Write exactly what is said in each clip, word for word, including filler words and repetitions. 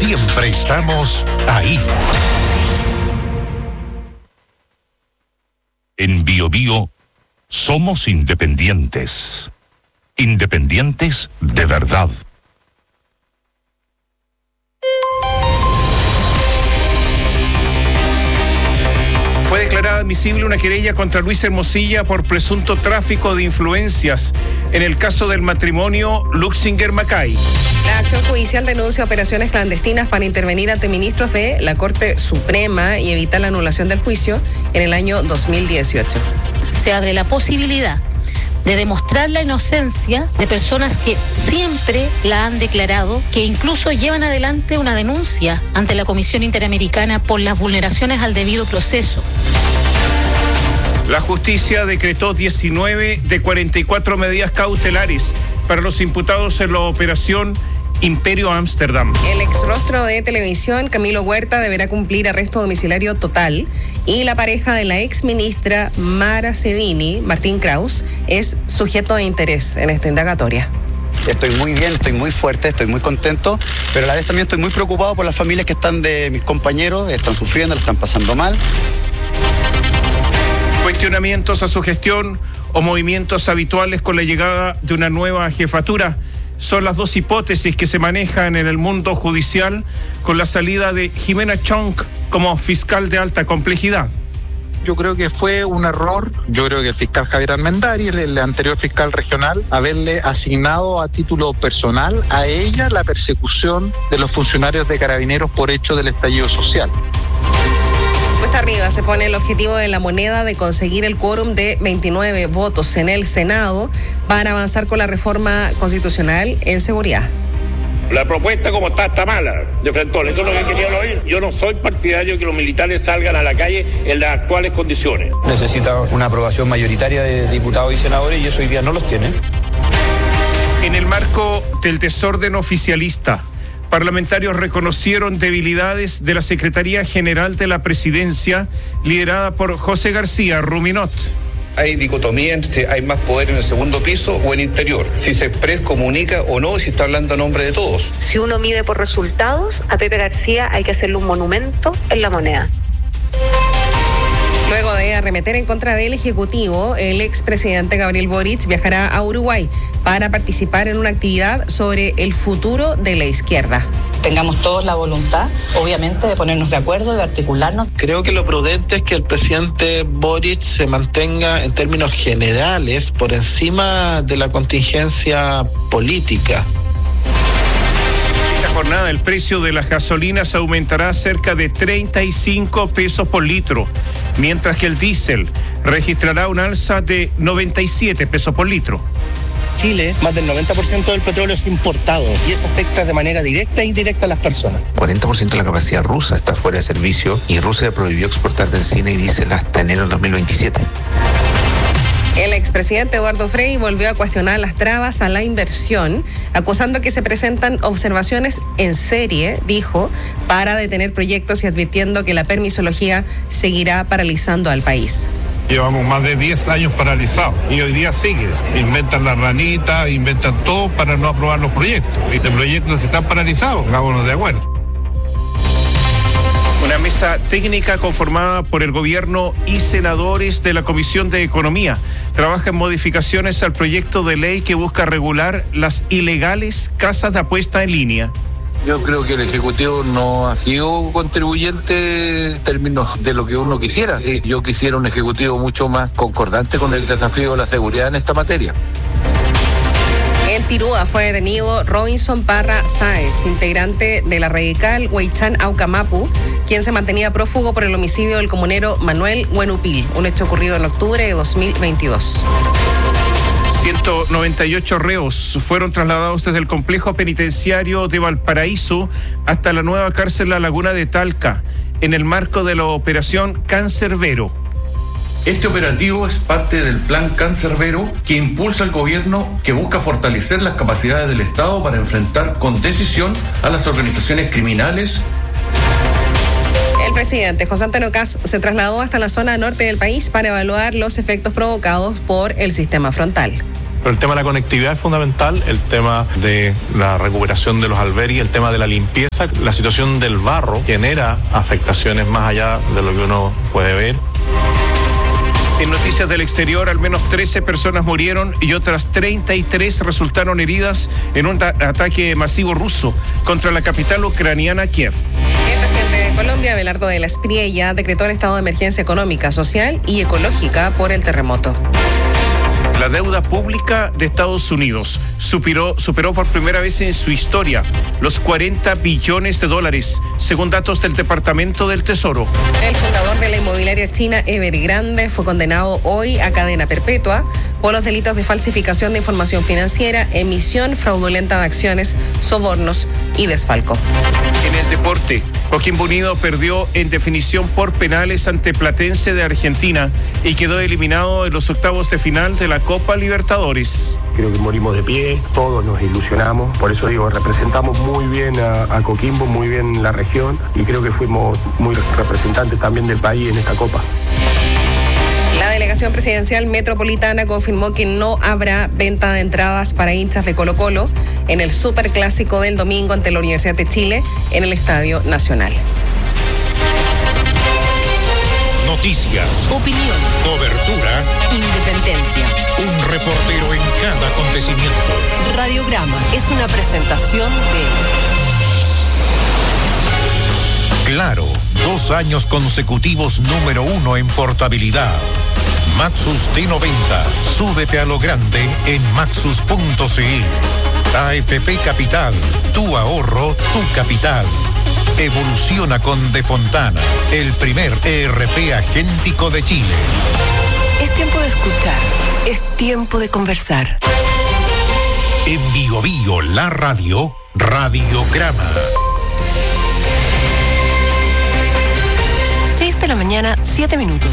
siempre estamos ahí. En Bio Bio somos independientes. Independientes de verdad. Fue declarada admisible una querella contra Luis Hermosilla por presunto tráfico de influencias en el caso del matrimonio Luxinger-Macay. La acción judicial denuncia operaciones clandestinas para intervenir ante ministros de la Corte Suprema y evitar la anulación del juicio en el año dos mil dieciocho. Se abre la posibilidad de demostrar la inocencia de personas que siempre la han declarado, que incluso llevan adelante una denuncia ante la Comisión Interamericana por las vulneraciones al debido proceso. La justicia decretó diecinueve de cuarenta y cuatro medidas cautelares para los imputados en la operación Imperio Ámsterdam. El exrostro de televisión, Camilo Huerta, deberá cumplir arresto domiciliario total y la pareja de la exministra Mara Cedini, Martín Kraus, es sujeto de interés en esta indagatoria. Estoy muy bien, estoy muy fuerte, estoy muy contento, pero a la vez también estoy muy preocupado por las familias que están de mis compañeros, están sufriendo, la están pasando mal. Cuestionamientos a su gestión o movimientos habituales con la llegada de una nueva jefatura son las dos hipótesis que se manejan en el mundo judicial con la salida de Jimena Chong como fiscal de alta complejidad. Yo creo que fue un error, yo creo que el fiscal Javier Armendari, el, el anterior fiscal regional, haberle asignado a título personal a ella la persecución de los funcionarios de Carabineros por hecho del estallido social. Cuesta arriba se pone el objetivo de La Moneda de conseguir el quórum de veintinueve votos en el Senado para avanzar con la reforma constitucional en seguridad. La propuesta como está, está mala, de Frentón, eso es lo que quería oír. Yo no soy partidario de que los militares salgan a la calle en las actuales condiciones. Necesita una aprobación mayoritaria de diputados y senadores y eso hoy día no los tiene. En el marco del desorden oficialista, parlamentarios reconocieron debilidades de la Secretaría General de la Presidencia, liderada por José García Ruminot. Hay dicotomía entre si hay más poder en el segundo piso o en el interior, si se comunica o no, si está hablando a nombre de todos. Si uno mide por resultados, a Pepe García hay que hacerle un monumento en La Moneda. Luego de arremeter en contra del Ejecutivo, el expresidente Gabriel Boric viajará a Uruguay para participar en una actividad sobre el futuro de la izquierda. Tengamos todos la voluntad, obviamente, de ponernos de acuerdo, de articularnos. Creo que lo prudente es que el presidente Boric se mantenga en términos generales por encima de la contingencia política. Esta jornada el precio de las gasolinas aumentará cerca de treinta y cinco pesos por litro, mientras que el diésel registrará un alza de noventa y siete pesos por litro. Chile, más del noventa por ciento del petróleo es importado y eso afecta de manera directa e indirecta a las personas. cuarenta por ciento de la capacidad rusa está fuera de servicio y Rusia prohibió exportar benzina y diésel hasta enero del dos mil veintisiete. El expresidente Eduardo Frei volvió a cuestionar las trabas a la inversión, acusando que se presentan observaciones en serie, dijo, para detener proyectos y advirtiendo que la permisología seguirá paralizando al país. Llevamos más de diez años paralizados y hoy día sigue. Inventan la ranita, inventan todo para no aprobar los proyectos. Y de proyectos que están paralizados, hagámonos de acuerdo. Una mesa técnica conformada por el gobierno y senadores de la Comisión de Economía trabaja en modificaciones al proyecto de ley que busca regular las ilegales casas de apuesta en línea. Yo creo que el Ejecutivo no ha sido contribuyente en términos de lo que uno quisiera. ¿sí? Yo quisiera un Ejecutivo mucho más concordante con el desafío de la seguridad en esta materia. En Tirúa fue detenido Robinson Parra Sáez, integrante de la radical Huaychán Aucamapu, quien se mantenía prófugo por el homicidio del comunero Manuel Huenupil, un hecho ocurrido en octubre de dos mil veintidós. ciento noventa y ocho reos fueron trasladados desde el complejo penitenciario de Valparaíso hasta la nueva cárcel La Laguna de Talca, en el marco de la operación Cancerbero. Este operativo es parte del plan Cancerbero que impulsa el gobierno, que busca fortalecer las capacidades del Estado para enfrentar con decisión a las organizaciones criminales. El presidente José Antonio Kast se trasladó hasta la zona norte del país para evaluar los efectos provocados por el sistema frontal. Pero el tema de la conectividad es fundamental, el tema de la recuperación de los albergues, el tema de la limpieza, la situación del barro genera afectaciones más allá de lo que uno puede ver. En noticias del exterior, al menos trece personas murieron y otras treinta y tres resultaron heridas en un ataque masivo ruso contra la capital ucraniana, Kiev. El presidente de Colombia, Abelardo de la Espriella, decretó el estado de emergencia económica, social y ecológica por el terremoto. La deuda pública de Estados Unidos superó, superó por primera vez en su historia los cuarenta billones de dólares, según datos del Departamento del Tesoro. El fundador de la inmobiliaria china Evergrande fue condenado hoy a cadena perpetua por los delitos de falsificación de información financiera, emisión fraudulenta de acciones, sobornos y desfalco. En el deporte, Coquimbo Unido perdió en definición por penales ante Platense de Argentina y quedó eliminado en los octavos de final de la Copa Libertadores. Creo que morimos de pie, todos nos ilusionamos, por eso digo, representamos muy bien a, a Coquimbo, muy bien la región y creo que fuimos muy representantes también del país en esta Copa. La delegación presidencial metropolitana confirmó que no habrá venta de entradas para hinchas de Colo-Colo en el superclásico del domingo ante la Universidad de Chile en el Estadio Nacional. Noticias, opinión, cobertura, independencia. Un reportero en cada acontecimiento. Radiograma es una presentación de Claro, dos años consecutivos número uno en portabilidad. Maxus T noventa, súbete a lo grande en maxus punto c l. A F P Capital, tu ahorro, tu capital. Evoluciona con De Fontana, el primer E R P agéntico de Chile. Es tiempo de escuchar, es tiempo de conversar. En Bio Bio, la radio, Radiograma. seis de la mañana, siete minutos.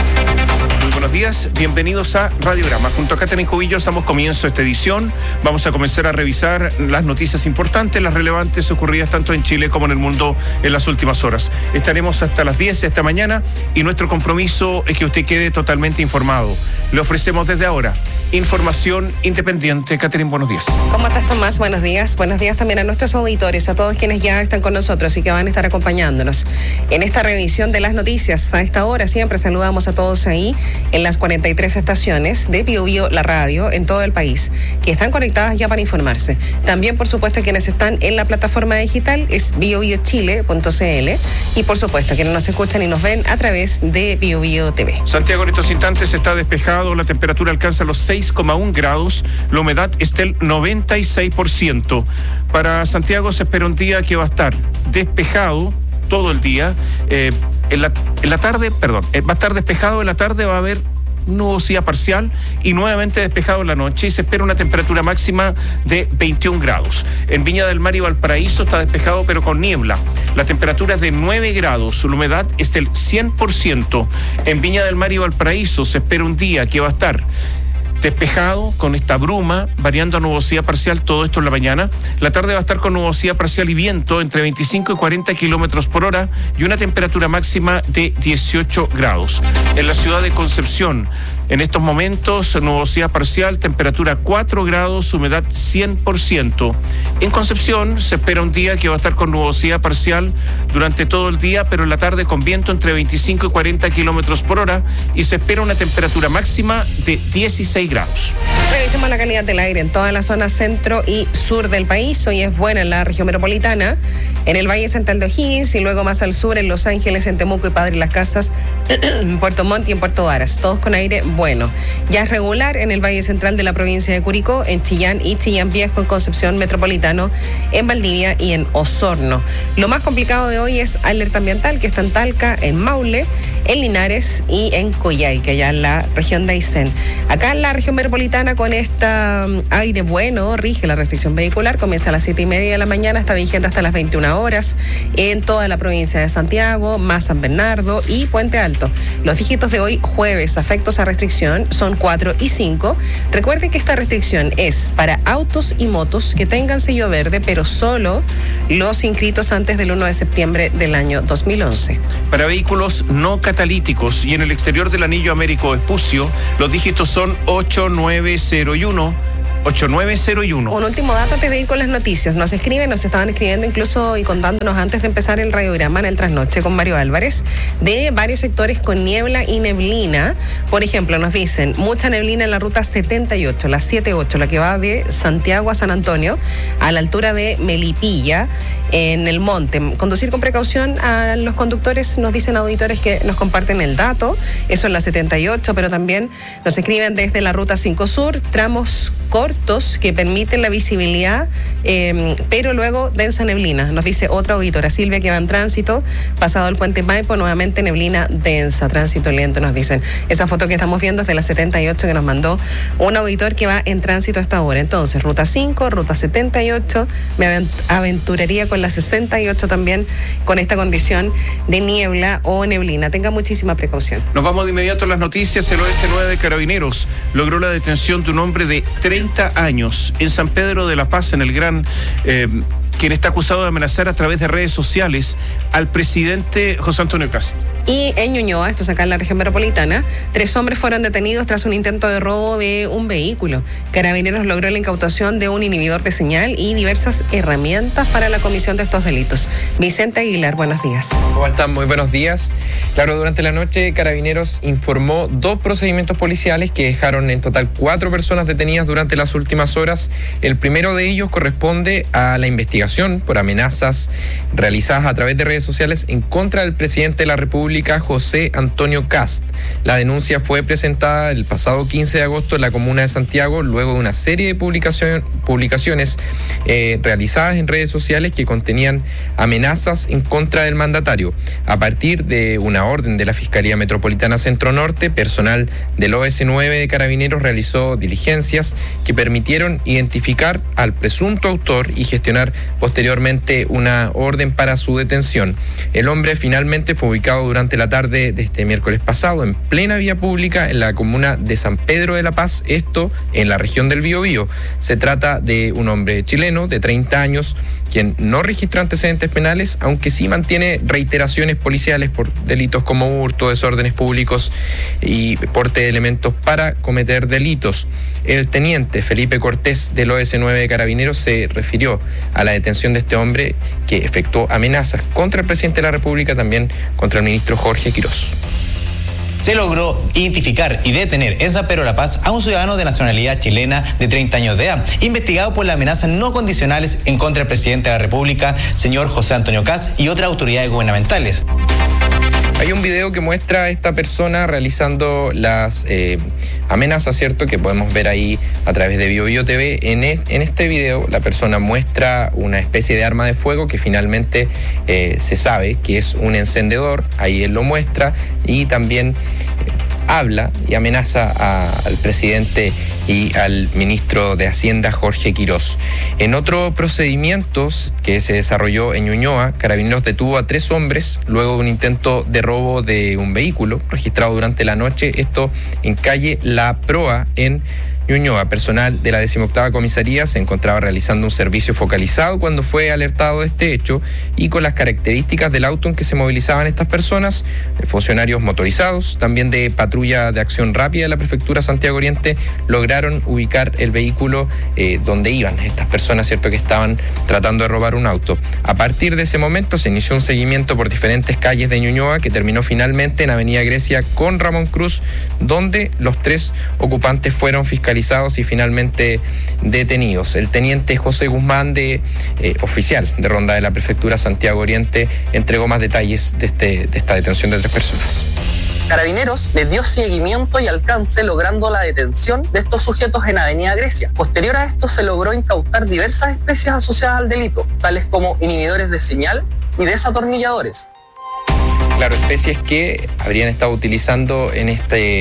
Muy buenos días, bienvenidos a Radiograma. Junto a Catherine Cubillos damos comienzo a esta edición. Vamos a comenzar a revisar las noticias importantes, las relevantes ocurridas tanto en Chile como en el mundo en las últimas horas. Estaremos hasta las diez de esta mañana y nuestro compromiso es que usted quede totalmente informado. Le ofrecemos desde ahora información independiente. Catherine, buenos días. ¿Cómo estás, Tomás? Buenos días. Buenos días también a nuestros auditores, a todos quienes ya están con nosotros y que van a estar acompañándonos en esta revisión de las noticias. A esta hora siempre saludamos a todos ahí en las cuarenta y tres estaciones de Bio Bio, la radio, en todo el país, que están conectadas ya para informarse. También, por supuesto, quienes están en la plataforma digital es bio bio chile punto c l y, por supuesto, quienes nos escuchan y nos ven a través de Bio Bio T V. Santiago en estos instantes está despejado, la temperatura alcanza los seis coma uno grados, la humedad está del noventa y seis por ciento. Para Santiago se espera un día que va a estar despejado todo el día. Eh, en, la, en la tarde, perdón, eh, va a estar despejado, en la tarde va a haber nubosidad parcial y nuevamente despejado en la noche y se espera una temperatura máxima de veintiún grados. En Viña del Mar y Valparaíso está despejado pero con niebla. La temperatura es de nueve grados, la humedad es del cien por ciento. En Viña del Mar y Valparaíso se espera un día que va a estar despejado con esta bruma, variando a nubosidad parcial, todo esto en la mañana. La tarde va a estar con nubosidad parcial y viento entre veinticinco y cuarenta kilómetros por hora y una temperatura máxima de dieciocho grados. En la ciudad de Concepción, en estos momentos, nubosidad parcial, temperatura cuatro grados, humedad cien por ciento. En Concepción se espera un día que va a estar con nubosidad parcial durante todo el día, pero en la tarde con viento entre veinticinco y cuarenta kilómetros por hora y se espera una temperatura máxima de dieciséis grados. Revisemos la calidad del aire en toda la zona centro y sur del país. Hoy es buena en la región metropolitana, en el Valle Central de O'Higgins y luego más al sur en Los Ángeles, en Temuco y Padre Las Casas, en Puerto Montt y en Puerto Varas. Todos con aire bueno. Ya es regular en el Valle Central de la provincia de Curicó, en Chillán y Chillán Viejo, en Concepción Metropolitano, en Valdivia y en Osorno. Lo más complicado de hoy es alerta ambiental, que está en Talca, en Maule, en Linares y en Coyhaique, allá en la región de Aysén. Acá en la región metropolitana, con este aire bueno, rige la restricción vehicular, comienza a las siete y media de la mañana, está vigente hasta las veintiuna horas en toda la provincia de Santiago, más San Bernardo y Puente Alto. Los dígitos de hoy, jueves, afectos a restricciones restricción son cuatro y cinco. Recuerden que esta restricción es para autos y motos que tengan sello verde, pero solo los inscritos antes del uno de septiembre del año dos mil once. Para vehículos no catalíticos y en el exterior del anillo Américo Vespucio, los dígitos son ocho nueve cero uno. ocho nueve cero uno. Un último dato antes de ir con las noticias. Nos escriben, nos estaban escribiendo incluso y contándonos antes de empezar el radiograma en el trasnoche con Mario Álvarez de varios sectores con niebla y neblina. Por ejemplo, nos dicen mucha neblina en la ruta setenta y ocho, la setenta y ocho, la que va de Santiago a San Antonio, a la altura de Melipilla, en el monte. Conducir con precaución a los conductores, nos dicen auditores que nos comparten el dato. Eso en la setenta y ocho, pero también nos escriben desde la ruta cinco Sur, tramos cortos que permiten la visibilidad, eh, pero luego densa neblina. Nos dice otra auditora, Silvia, que va en tránsito, pasado el puente Maipo, nuevamente neblina densa, tránsito lento, nos dicen. Esa foto que estamos viendo es de la setenta y ocho que nos mandó un auditor que va en tránsito a esta hora. Entonces, ruta cinco, ruta setenta y ocho, me aventuraría con la sesenta y ocho también, con esta condición de niebla o neblina. Tenga muchísima precaución. Nos vamos de inmediato a las noticias. El O S nueve de Carabineros logró la detención de un hombre de treinta años en San Pedro de la Paz, en el Gran, eh, quien está acusado de amenazar a través de redes sociales al presidente José Antonio Kast. Y en Ñuñoa, esto es acá en la región metropolitana, tres hombres fueron detenidos tras un intento de robo de un vehículo. Carabineros logró la incautación de un inhibidor de señal y diversas herramientas para la comisión de estos delitos. Vicente Aguilar, buenos días. ¿Cómo están? Muy buenos días. Claro, durante la noche Carabineros informó dos procedimientos policiales que dejaron en total cuatro personas detenidas durante las últimas horas. El primero de ellos corresponde a la investigación por amenazas realizadas a través de redes sociales en contra del presidente de la República, José Antonio Kast. La denuncia fue presentada el pasado quince de agosto en la comuna de Santiago, luego de una serie de publicación, publicaciones eh, realizadas en redes sociales que contenían amenazas en contra del mandatario. A partir de una orden de la Fiscalía Metropolitana Centro Norte, personal del O S nueve de Carabineros realizó diligencias que permitieron identificar al presunto autor y gestionar posteriormente una orden para su detención. El hombre finalmente fue ubicado durante la tarde de este miércoles pasado en plena vía pública en la comuna de San Pedro de la Paz, esto en la región del Biobío. Se trata de un hombre chileno de treinta años, quien no registró antecedentes penales, aunque sí mantiene reiteraciones policiales por delitos como hurto, desórdenes públicos y porte de elementos para cometer delitos. El teniente Felipe Cortés del O S nueve de Carabineros se refirió a la detención de este hombre que efectuó amenazas contra el presidente de la República, también contra el ministro Jorge Quirós. Se logró identificar y detener en San Pedro de la Paz a un ciudadano de nacionalidad chilena de treinta años de edad, investigado por las amenazas no condicionales en contra del presidente de la República, señor José Antonio Kast, y otras autoridades gubernamentales. Hay un video que muestra a esta persona realizando las eh, amenazas, ¿cierto? Que podemos ver ahí a través de Bio Bio T V. En, es, en este video la persona muestra una especie de arma de fuego que finalmente eh, se sabe que es un encendedor. Ahí él lo muestra y también eh, habla y amenaza a, al presidente y al ministro de Hacienda, Jorge Quirós. En otro procedimiento que se desarrolló en Ñuñoa, Carabineros detuvo a tres hombres luego de un intento de robo de un vehículo registrado durante la noche, esto en calle La Proa, en Ñuñoa. Personal de la decimoctava comisaría se encontraba realizando un servicio focalizado cuando fue alertado de este hecho, y con las características del auto en que se movilizaban estas personas, funcionarios motorizados, también de patrulla de acción rápida de la prefectura Santiago Oriente, lograron ubicar el vehículo eh, donde iban estas personas, cierto, que estaban tratando de robar un auto. A partir de ese momento se inició un seguimiento por diferentes calles de Ñuñoa que terminó finalmente en Avenida Grecia con Ramón Cruz, donde los tres ocupantes fueron fiscalizados y finalmente detenidos. El teniente José Guzmán, de eh, oficial de ronda de la prefectura Santiago Oriente, entregó más detalles de, este, de esta detención de tres personas. Carabineros les dio seguimiento y alcance, logrando la detención de estos sujetos en Avenida Grecia. Posterior a esto se logró incautar diversas especies asociadas al delito, tales como inhibidores de señal y desatornilladores. Claro, especies que habrían estado utilizando en este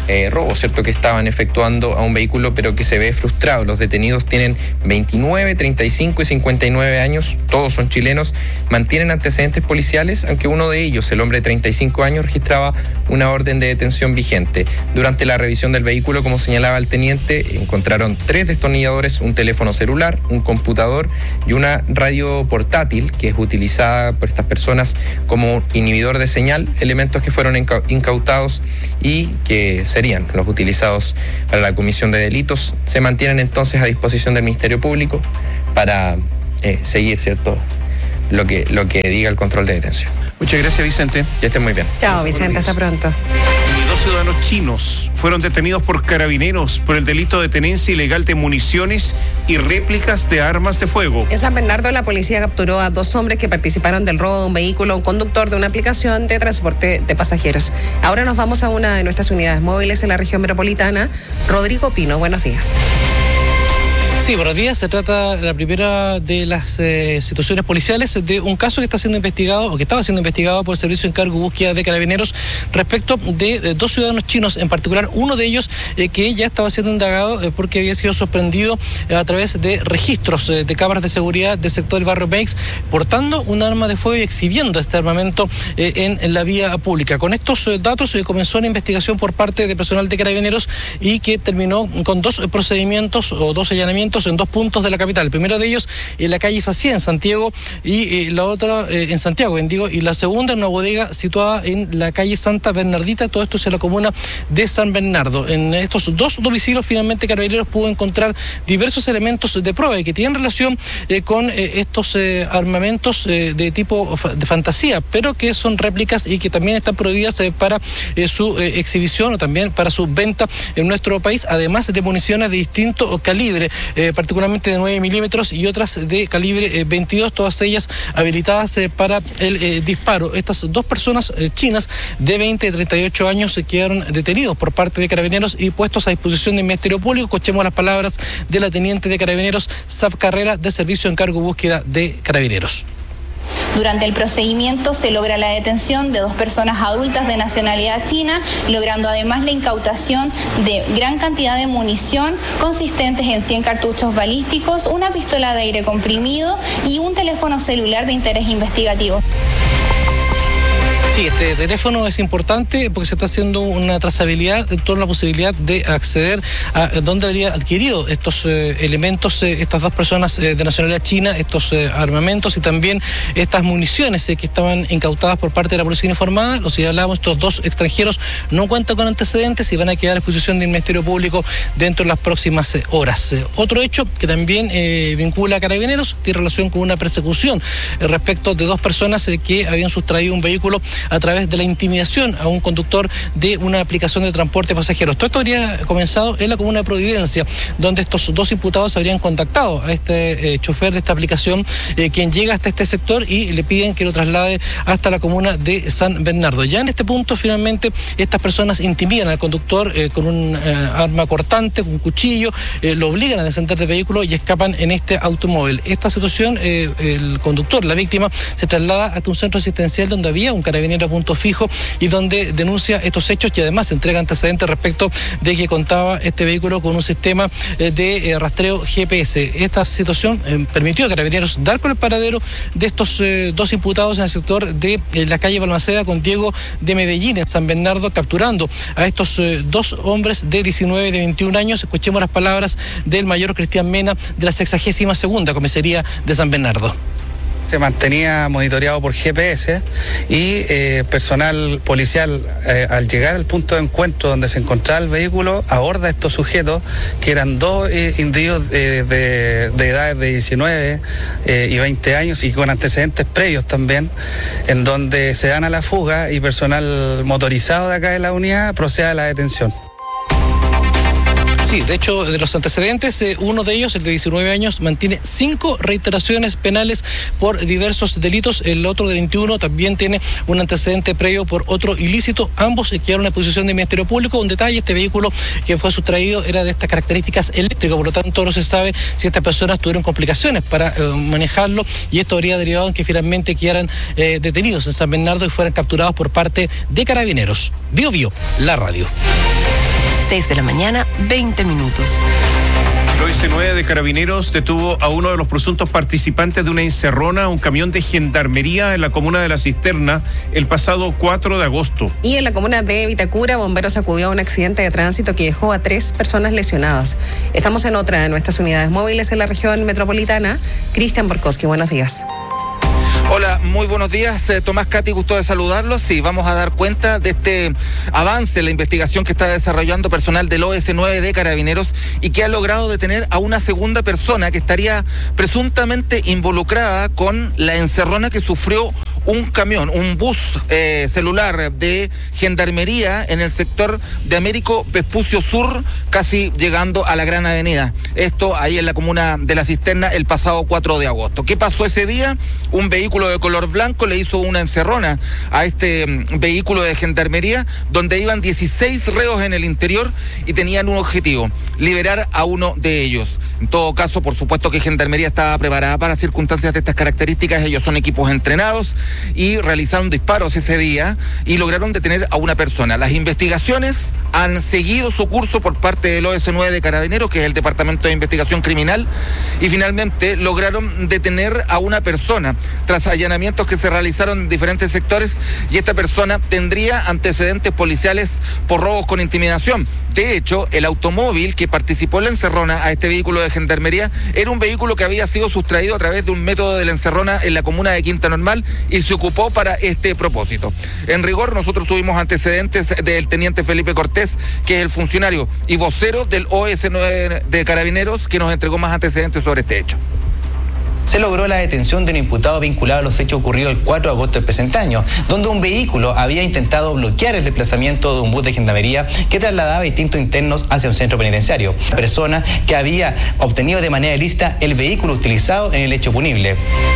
eh, robo, ¿cierto?, que estaban efectuando a un vehículo, pero que se ve frustrado. Los detenidos tienen veintinueve, treinta y cinco y cincuenta y nueve años, todos son chilenos, mantienen antecedentes policiales, aunque uno de ellos, el hombre de treinta y cinco años, registraba una orden de detención vigente. Durante la revisión del vehículo, como señalaba el teniente, encontraron tres destornilladores, un teléfono celular, un computador y una radio portátil que es utilizada por estas personas como inhibidor de señal, elementos que fueron incautados y que serían los utilizados para la comisión de delitos. Se mantienen entonces a disposición del Ministerio Público para eh, seguir, ¿cierto?, lo que, lo que diga el control de detención. Muchas gracias, Vicente. Ya estén muy bien. Chao, Vicente, hasta pronto. Dos ciudadanos chinos fueron detenidos por carabineros por el delito de tenencia ilegal de municiones y réplicas de armas de fuego. En San Bernardo, la policía capturó a dos hombres que participaron del robo de un vehículo a un conductor de una aplicación de transporte de pasajeros. Ahora nos vamos a una de nuestras unidades móviles en la región metropolitana. Rodrigo Pino, buenos días. Sí, buenos días. Se trata de la primera de las eh, situaciones policiales de un caso que está siendo investigado o que estaba siendo investigado por el Servicio de Encargo y Búsqueda de Carabineros respecto de eh, dos ciudadanos chinos, en particular uno de ellos eh, que ya estaba siendo indagado eh, porque había sido sorprendido eh, a través de registros eh, de cámaras de seguridad del sector del barrio Meix, portando un arma de fuego y exhibiendo este armamento eh, en, en la vía pública. Con estos eh, datos eh, comenzó una investigación por parte de personal de Carabineros y que terminó con dos eh, procedimientos o dos allanamientos en dos puntos de la capital. El primero de ellos en la calle Sací, en Santiago, y eh, la otra eh, en Santiago, en digo, y la segunda en una bodega situada en la calle Santa Bernardita. Todo esto es en la comuna de San Bernardo. En estos dos domicilios, finalmente, Carabineros pudo encontrar diversos elementos de prueba y que tienen relación eh, con eh, estos eh, armamentos eh, de tipo fa- de fantasía, pero que son réplicas y que también están prohibidas eh, para eh, su eh, exhibición o también para su venta en nuestro país, además de municiones de distinto calibre, eh, particularmente de nueve milímetros y otras de calibre eh, veintidós, todas ellas habilitadas eh, para el eh, disparo. Estas dos personas eh, chinas de veinte y treinta y ocho años se quedaron detenidos por parte de Carabineros y puestos a disposición del Ministerio Público. Escuchemos las palabras de la teniente de Carabineros, Saf Carrera, de Servicio de Encargo y Búsqueda de Carabineros. Durante el procedimiento se logra la detención de dos personas adultas de nacionalidad china, logrando además la incautación de gran cantidad de munición consistentes en cien cartuchos balísticos, una pistola de aire comprimido y un teléfono celular de interés investigativo. Sí, este teléfono es importante porque se está haciendo una trazabilidad en torno a la posibilidad de acceder a dónde habría adquirido estos eh, elementos, eh, estas dos personas eh, de nacionalidad china, estos eh, armamentos y también estas municiones eh, que estaban incautadas por parte de la policía informada. Los que hablábamos, estos dos extranjeros no cuentan con antecedentes y van a quedar a disposición del Ministerio Público dentro de las próximas eh, horas. Eh, otro hecho que también eh, vincula a Carabineros tiene relación con una persecución eh, respecto de dos personas eh, que habían sustraído un vehículo a través de la intimidación a un conductor de una aplicación de transporte de pasajeros. Todo esto habría comenzado en la comuna de Providencia, donde estos dos imputados habrían contactado a este eh, chofer de esta aplicación, eh, quien llega hasta este sector y le piden que lo traslade hasta la comuna de San Bernardo. Ya en este punto, finalmente, estas personas intimidan al conductor eh, con un eh, arma cortante, con un cuchillo, eh, lo obligan a descender del vehículo y escapan en este automóvil. Esta situación, eh, el conductor, la víctima, se traslada hasta un centro asistencial donde había un carabinero a punto fijo y donde denuncia estos hechos y además entrega antecedentes respecto de que contaba este vehículo con un sistema eh, de eh, rastreo G P S. Esta situación eh, permitió a Carabineros dar con el paradero de estos eh, dos imputados en el sector de eh, la calle Balmaceda con Diego de Medellín, en San Bernardo, capturando a estos eh, dos hombres de diecinueve y de veintiún años. Escuchemos las palabras del mayor Cristian Mena, de la sexagésima segunda comisaría de San Bernardo. Se mantenía monitoreado por G P S y eh, personal policial eh, al llegar al punto de encuentro donde se encontraba el vehículo aborda a estos sujetos que eran dos eh, individuos eh, de, de edades de diecinueve eh, y veinte años y con antecedentes previos también, en donde se dan a la fuga y personal motorizado de acá de la unidad procede a la detención. Sí, de hecho, de los antecedentes, eh, uno de ellos, el de diecinueve años, mantiene cinco reiteraciones penales por diversos delitos. El otro de veintiuno también tiene un antecedente previo por otro ilícito. Ambos quedaron en posición del Ministerio Público. Un detalle, este vehículo que fue sustraído era de estas características eléctricas, por lo tanto no se sabe si estas personas tuvieron complicaciones para eh, manejarlo y esto habría derivado en que finalmente quedaran eh, detenidos en San Bernardo y fueran capturados por parte de Carabineros. Bio Bio, la radio. seis de la mañana, veinte minutos. El O S nueve de Carabineros detuvo a uno de los presuntos participantes de una encerrona, un camión de gendarmería en la comuna de La Cisterna, el pasado cuatro de agosto. Y en la comuna de Vitacura, bomberos acudió a un accidente de tránsito que dejó a tres personas lesionadas. Estamos en otra de nuestras unidades móviles en la región metropolitana. Cristian Borkowski, buenos días. Hola, muy buenos días. Eh, Tomás, Katy, gusto de saludarlos. Sí, vamos a dar cuenta de este avance en la investigación que está desarrollando personal del O S nueve de Carabineros y que ha logrado detener a una segunda persona que estaría presuntamente involucrada con la encerrona que sufrió un camión, un bus eh, celular de gendarmería en el sector de Américo Vespucio Sur, casi llegando a la Gran Avenida. Esto ahí en la comuna de La Cisterna el pasado cuatro de agosto. ¿Qué pasó ese día? Un vehículo de color blanco le hizo una encerrona a este um, vehículo de gendarmería donde iban dieciséis reos en el interior y tenían un objetivo: liberar a uno de ellos. En todo caso, por supuesto que Gendarmería estaba preparada para circunstancias de estas características. Ellos son equipos entrenados y realizaron disparos ese día y lograron detener a una persona. Las investigaciones han seguido su curso por parte del O S nueve de Carabineros, que es el Departamento de Investigación Criminal, y finalmente lograron detener a una persona tras allanamientos que se realizaron en diferentes sectores, y esta persona tendría antecedentes policiales por robos con intimidación. De hecho, el automóvil que participó en la encerrona a este vehículo de gendarmería era un vehículo que había sido sustraído a través de un método de la encerrona en la comuna de Quinta Normal y se ocupó para este propósito. En rigor, nosotros tuvimos antecedentes del teniente Felipe Cortés, que es el funcionario y vocero del O S nueve de Carabineros, que nos entregó más antecedentes sobre este hecho. Se logró la detención de un imputado vinculado a los hechos ocurridos el cuatro de agosto del presente año, donde un vehículo había intentado bloquear el desplazamiento de un bus de gendarmería que trasladaba distintos internos hacia un centro penitenciario. La persona que había obtenido de manera ilícita el vehículo utilizado en el hecho punible.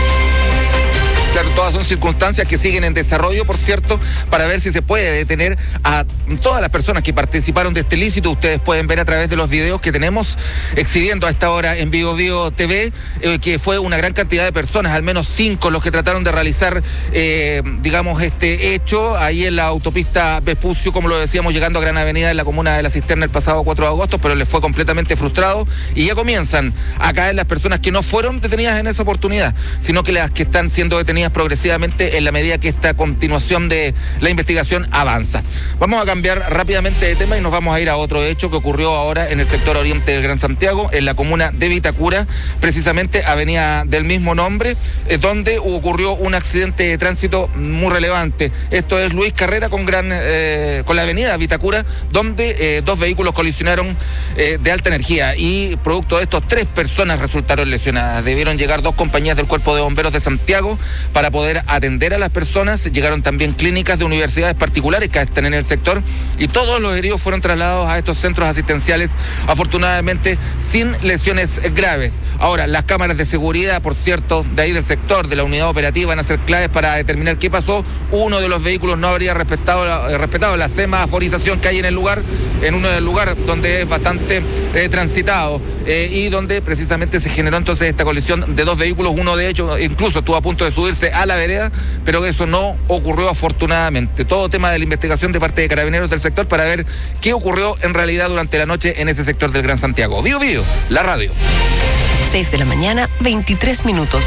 Claro, todas son circunstancias que siguen en desarrollo, por cierto, para ver si se puede detener a todas las personas que participaron de este ilícito. Ustedes pueden ver a través de los videos que tenemos exhibiendo a esta hora en Vivo Vivo T V, eh, que fue una gran cantidad de personas, al menos cinco, los que trataron de realizar, eh, digamos, este hecho ahí en la autopista Vespucio, como lo decíamos, llegando a Gran Avenida en la comuna de La Cisterna el pasado cuatro de agosto, pero les fue completamente frustrado y ya comienzan a caer las personas que no fueron detenidas en esa oportunidad, sino que las que están siendo detenidas progresivamente en la medida que esta continuación de la investigación avanza. Vamos a cambiar rápidamente de tema y nos vamos a ir a otro hecho que ocurrió ahora en el sector oriente del Gran Santiago, en la comuna de Vitacura, precisamente avenida del mismo nombre, eh, donde ocurrió un accidente de tránsito muy relevante. Esto es Luis Carrera con gran eh, con la avenida Vitacura, donde eh, dos vehículos colisionaron eh, de alta energía y producto de estos tres personas resultaron lesionadas. Debieron llegar dos compañías del Cuerpo de Bomberos de Santiago para poder atender a las personas. Llegaron también clínicas de universidades particulares que están en el sector y todos los heridos fueron trasladados a estos centros asistenciales, afortunadamente sin lesiones graves. Ahora, las cámaras de seguridad, por cierto, de ahí del sector, de la unidad operativa, van a ser claves para determinar qué pasó. Uno de los vehículos no habría respetado la, respetado la semaforización que hay en el lugar, en uno del lugar donde es bastante eh, transitado eh, y donde precisamente se generó entonces esta colisión de dos vehículos. Uno de ellos incluso estuvo a punto de subirse a la vereda, pero eso no ocurrió afortunadamente. Todo tema de la investigación de parte de Carabineros del sector para ver qué ocurrió en realidad durante la noche en ese sector del Gran Santiago. Vivo Vivo, la radio. seis de la mañana, veintitrés minutos.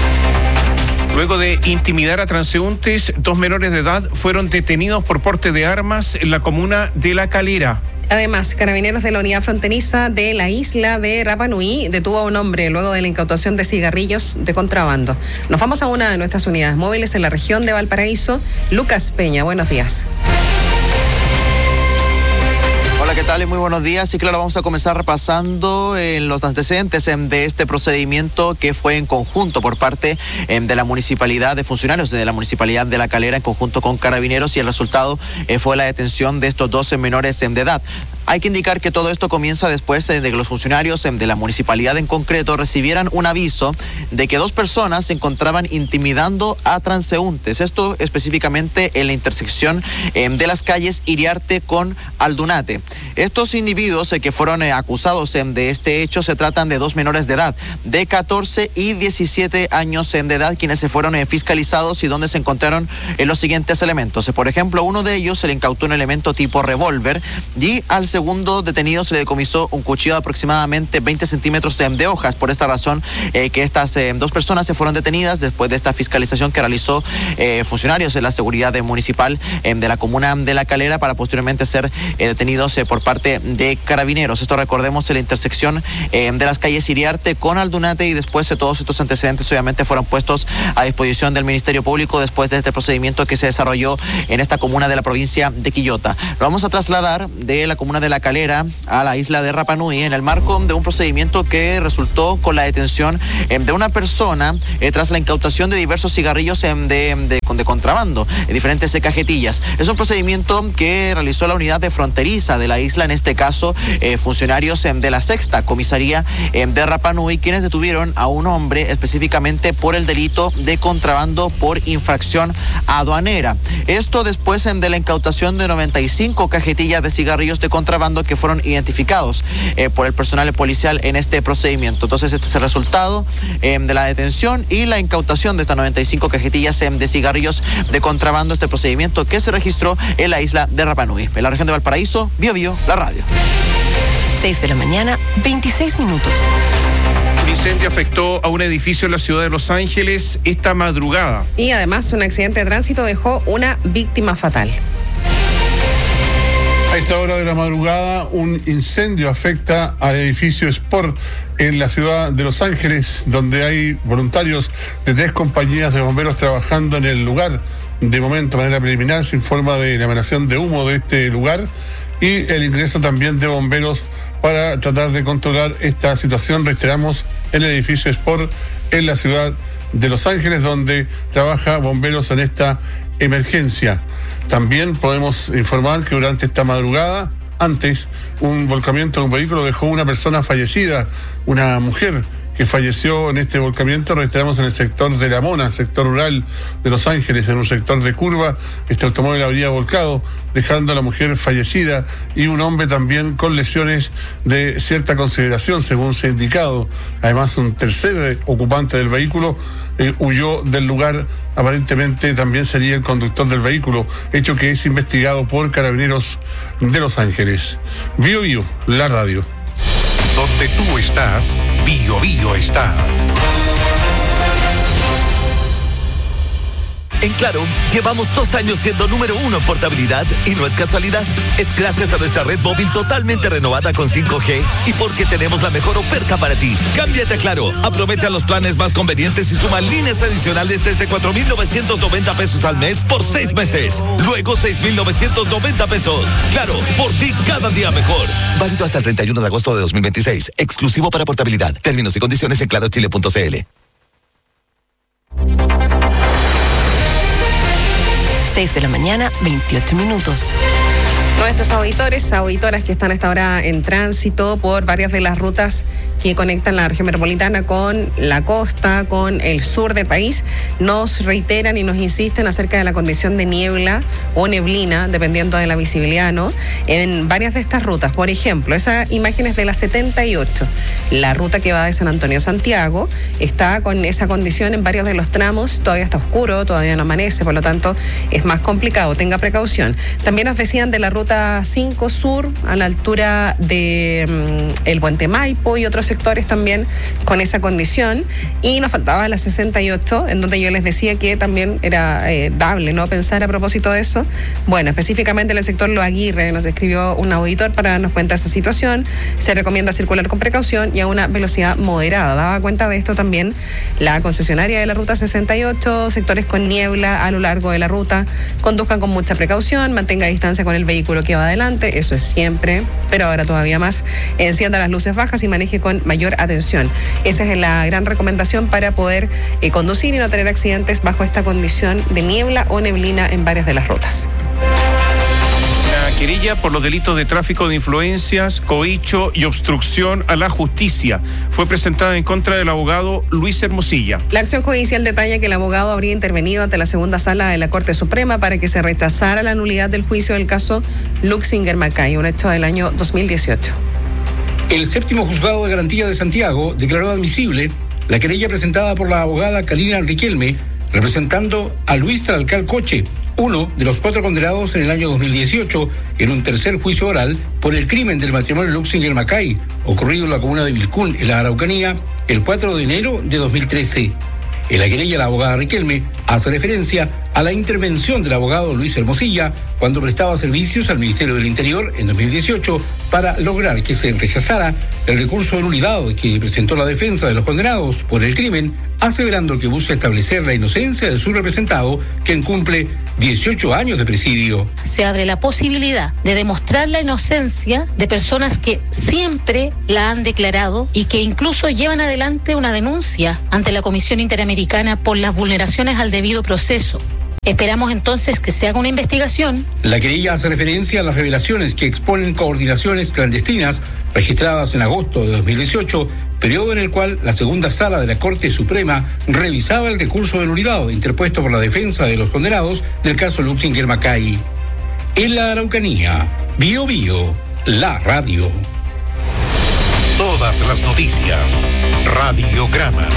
Luego de intimidar a transeúntes, dos menores de edad fueron detenidos por porte de armas en la comuna de La Calera. Además, Carabineros de la unidad fronteriza de la isla de Rapa Nui detuvo a un hombre luego de la incautación de cigarrillos de contrabando. Nos vamos a una de nuestras unidades móviles en la región de Valparaíso. Lucas Peña, buenos días. Hola, ¿qué tal? Muy buenos días. Y claro, vamos a comenzar repasando en los antecedentes de este procedimiento que fue en conjunto por parte de la municipalidad, de funcionarios de la municipalidad de La Calera en conjunto con Carabineros, y el resultado fue la detención de estos doce menores de edad. Hay que indicar que todo esto comienza después de que los funcionarios de la municipalidad en concreto recibieran un aviso de que dos personas se encontraban intimidando a transeúntes. Esto específicamente en la intersección de las calles Iriarte con Aldunate. Estos individuos que fueron acusados de este hecho se tratan de dos menores de edad, de catorce y diecisiete años de edad, quienes se fueron fiscalizados y donde se encontraron los siguientes elementos. Por ejemplo, uno de ellos se le incautó un elemento tipo revólver y al segundo detenido se le decomisó un cuchillo de aproximadamente veinte centímetros de hojas. Por esta razón eh, que estas eh, dos personas se fueron detenidas después de esta fiscalización que realizó eh, funcionarios de la seguridad municipal eh, de la comuna de La Calera para posteriormente ser eh, detenidos eh, por parte de carabineros. Esto recordemos en la intersección eh, de las calles Iriarte con Aldunate, y después de todos estos antecedentes obviamente fueron puestos a disposición del Ministerio Público después de este procedimiento que se desarrolló en esta comuna de la provincia de Quillota. Lo vamos a trasladar de la comuna de La Calera a la isla de Rapa Nui en el marco de un procedimiento que resultó con la detención eh, de una persona eh, tras la incautación de diversos cigarrillos eh, de, de, de contrabando en diferentes eh, cajetillas. Es un procedimiento que realizó la unidad de fronteriza de la isla, en este caso eh, funcionarios eh, de la sexta comisaría eh, de Rapa Nui, quienes detuvieron a un hombre específicamente por el delito de contrabando por infracción aduanera. Esto después eh, de la incautación de noventa y cinco cajetillas de cigarrillos de contrabando que fueron identificados eh, por el personal policial en este procedimiento. Entonces este es el resultado eh, de la detención y la incautación de estas noventa y cinco cajetillas eh, de cigarrillos de contrabando, este procedimiento que se registró en la isla de Rapa Nui. En la región de Valparaíso, Bio Bio, la radio. seis de la mañana, veintiséis minutos. Un incendio afectó a un edificio en la ciudad de Los Ángeles esta madrugada. Y además un accidente de tránsito dejó una víctima fatal. A esta hora de la madrugada, un incendio afecta al edificio Sport en la ciudad de Los Ángeles, donde hay voluntarios de tres compañías de bomberos trabajando en el lugar. De momento, de manera preliminar, se informa de la emanación de humo de este lugar y el ingreso también de bomberos para tratar de controlar esta situación. Reiteramos, en el edificio Sport en la ciudad de Los Ángeles, donde trabaja bomberos en esta emergencia. También podemos informar que durante esta madrugada, antes, un volcamiento de un vehículo dejó una persona fallecida, una mujer que falleció en este volcamiento. Registramos en el sector de La Mona, sector rural de Los Ángeles, en un sector de curva. Este automóvil habría volcado, dejando a la mujer fallecida y un hombre también con lesiones de cierta consideración, según se ha indicado. Además, un tercer ocupante del vehículo eh, huyó del lugar. Aparentemente también sería el conductor del vehículo, hecho que es investigado por Carabineros de Los Ángeles. Bio Bio, la radio. Donde tú estás, Bio Bio está. En Claro, llevamos dos años siendo número uno en portabilidad y no es casualidad. Es gracias a nuestra red móvil totalmente renovada con cinco G y porque tenemos la mejor oferta para ti. Cámbiate a Claro, aprovecha los planes más convenientes y suma líneas adicionales desde cuatro mil novecientos noventa pesos al mes por seis meses. Luego seis mil novecientos noventa pesos. Claro, por ti cada día mejor. Válido hasta el treinta y uno de agosto de dos mil veintiséis. Exclusivo para portabilidad. Términos y condiciones en claro chile punto c l. seis de la mañana, veintiocho minutos. Nuestros auditores, auditoras que están a esta hora en tránsito por varias de las rutas que conectan la región metropolitana con la costa, con el sur del país, nos reiteran y nos insisten acerca de la condición de niebla o neblina, dependiendo de la visibilidad, ¿no? En varias de estas rutas. Por ejemplo, esas imágenes de la setenta y ocho, la ruta que va de San Antonio a Santiago, está con esa condición en varios de los tramos. Todavía está oscuro, todavía no amanece, por lo tanto es más complicado. Tenga precaución. También nos decían de la ruta cinco Sur, a la altura de um, el Puente Maipo y otros sectores también con esa condición. Y nos faltaba la sesenta y ocho, en donde yo les decía que también era eh, dable, ¿no?, pensar a propósito de eso. Bueno, específicamente en el sector Lo Aguirre nos escribió un auditor para darnos cuenta de esa situación. Se recomienda circular con precaución y a una velocidad moderada. Daba cuenta de esto también la concesionaria de la ruta sesenta y ocho, sectores con niebla a lo largo de la ruta. Conduzcan con mucha precaución, mantenga distancia con el vehículo que va adelante, eso es siempre, pero ahora todavía más. Encienda las luces bajas y maneje con mayor atención. Esa es la gran recomendación para poder eh, conducir y no tener accidentes bajo esta condición de niebla o neblina en varias de las rutas. La querella por los delitos de tráfico de influencias, cohecho y obstrucción a la justicia fue presentada en contra del abogado Luis Hermosilla. La acción judicial detalla que el abogado habría intervenido ante la segunda sala de la Corte Suprema para que se rechazara la nulidad del juicio del caso Luxinger Macay, un hecho del año dos mil dieciocho. El séptimo juzgado de garantía de Santiago declaró admisible la querella presentada por la abogada Karina Riquelme, representando a Luis Tralcal Coche, Uno de los cuatro condenados en el año dos mil dieciocho en un tercer juicio oral por el crimen del matrimonio Luxinger-Macay, ocurrido en la comuna de Vilcún, en la Araucanía, el cuatro de enero de dos mil trece. En la querella, la abogada Riquelme hace referencia a la intervención del abogado Luis Hermosilla cuando prestaba servicios al Ministerio del Interior en dos mil dieciocho para lograr que se rechazara el recurso de nulidad que presentó la defensa de los condenados por el crimen, aseverando que busca establecer la inocencia de su representado, quien cumple dieciocho años de presidio. Se abre la posibilidad de demostrar la inocencia de personas que siempre la han declarado y que incluso llevan adelante una denuncia ante la Comisión Interamericana por las vulneraciones al debido proceso. Esperamos entonces que se haga una investigación. La querella hace referencia a las revelaciones que exponen coordinaciones clandestinas registradas en agosto de dos mil dieciocho, periodo en el cual la segunda sala de la Corte Suprema revisaba el recurso de nulidad interpuesto por la defensa de los condenados del caso Luxinger-Macay. En la Araucanía, Bio Bio, la radio. Todas las noticias, Radiograma.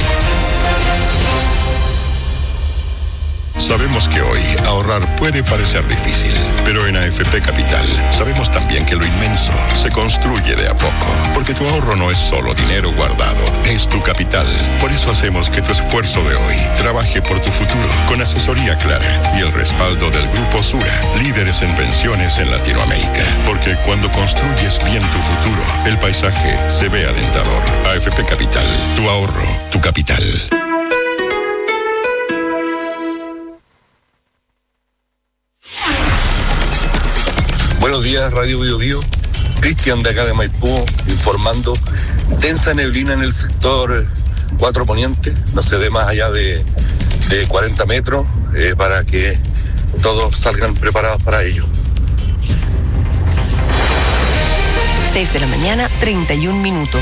Sabemos que hoy ahorrar puede parecer difícil, pero en A F P Capital sabemos también que lo inmenso se construye de a poco, porque tu ahorro no es solo dinero guardado, es tu capital. Por eso hacemos que tu esfuerzo de hoy trabaje por tu futuro, con asesoría clara y el respaldo del Grupo Sura, líderes en pensiones en Latinoamérica. Porque cuando construyes bien tu futuro, el paisaje se ve alentador. A F P Capital, tu ahorro, tu capital. Buenos días, Radio Bio Bio. Cristian de acá de Maipú, informando. Densa neblina en el sector cuatro Poniente, no se ve más allá de, de cuarenta metros, eh, para que todos salgan preparados para ello. seis de la mañana, treinta y un minutos.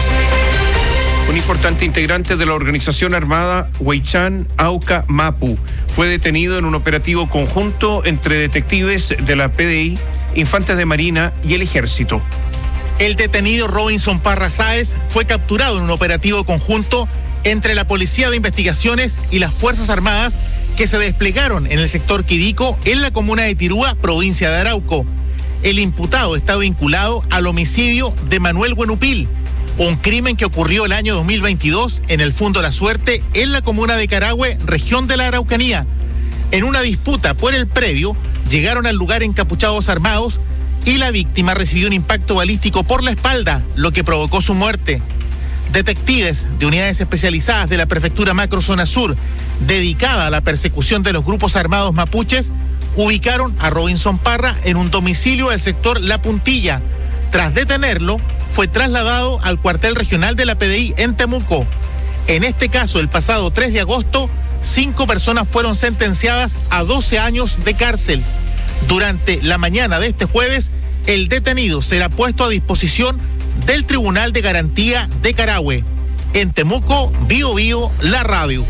Un importante integrante de la organización armada Huaychán Auca Mapu fue detenido en un operativo conjunto entre detectives de la P D I, Infantes de Marina y el Ejército. El detenido Robinson Parra Sáez fue capturado en un operativo conjunto entre la Policía de Investigaciones y las Fuerzas Armadas que se desplegaron en el sector Quirico, en la comuna de Tirúa, provincia de Arauco. El imputado está vinculado al homicidio de Manuel Buenupil, un crimen que ocurrió el año dos mil veintidós en el Fundo La Suerte, en la comuna de Carahue, región de la Araucanía. En una disputa por el predio, llegaron al lugar encapuchados armados y la víctima recibió un impacto balístico por la espalda, lo que provocó su muerte. Detectives de unidades especializadas de la Prefectura Macro Zona Sur, dedicada a la persecución de los grupos armados mapuches, ubicaron a Robinson Parra en un domicilio del sector La Puntilla. Tras detenerlo, fue trasladado al cuartel regional de la P D I en Temuco. En este caso, el pasado tres de agosto, cinco personas fueron sentenciadas a doce años de cárcel. Durante la mañana de este jueves, el detenido será puesto a disposición del Tribunal de Garantía de Carahue. En Temuco, Bio Bio, la radio.